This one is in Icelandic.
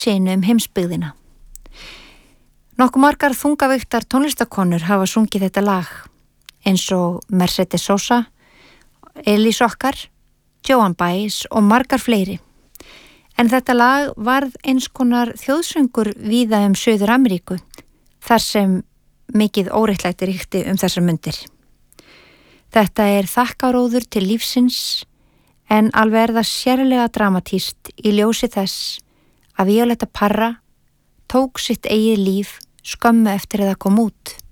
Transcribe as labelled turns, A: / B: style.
A: sínu heimsbyggðina. Nokkuð margar þungaveiktar tónlistakonur hafa sungið þetta lag, eins og Mercedes Sosa, Elís okkar, Joan Baez og margar fleiri. En þetta lag varð eins konar þjóðsöngur víða Suður Ameríku, þar sem mikið óréttlæti ríkti þessar mundir. Þetta þakkaróður til lífsins, en alveg það sérlega dramatíst í ljósi þess að Violetta Parra tók sitt eigið líf skömmu eftir að það kom út.